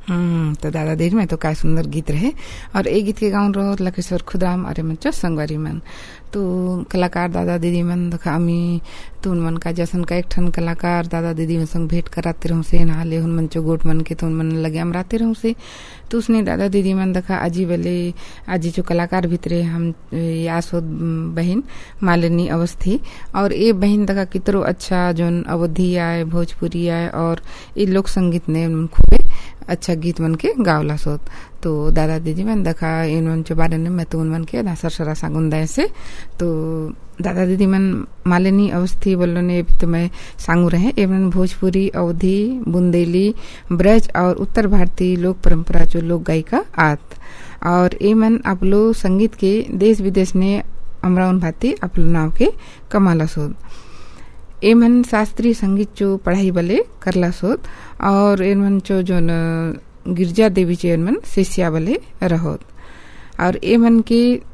तो दादा देर में तो काय सुंदर गीत रहे। और ए गीत के गाउन रहो लकेश्वर खुदाम अरे मंचो संगवारी मन। तो कलाकार दादा दीदी मन देखा अमी तो उन मन का जसन का एक ठन कलाकार दादा दीदी मन संग भेंट कराते रहूं से नहाले उन मंचो गोट मन के तो उन मन लगे अमराते रहूं से। तो उसने दादा दीदी मन देखा आजी वाले आजी जो कलाकार भीतरे हम यासोद बहन मालिनी अवस्थी और ये बहन देखा कितरो अच्छा जोन अवधि आए भोजपुरी आए और ये लोक संगीत ने खूबे अच्छा गीत मन के गावला सोत। तो दादा दीदी मन देखा इन मन के बारे में मैं तो उन मन के ना सरसरा सांगुंदा से। तो दादा दीदी मन मालिनी अवस्थी बोलो ने तो मैं सांगू रहे एवं भोजपुरी अवधि बुंदेली ब्रज और उत्तर भारतीय लोक परंपरा जो लोक गायिका आत और ए मन आप लोग संगीत के देश विदेश ने अमराउन भाती आप लोग नाव के कमाला सोत। ए मन शास्त्रीय संगीत जो पढ़ाई वाले करला सोत और ए मन जो गिरजा देवी चे मन शिष्या वाले रहोत और ए मन के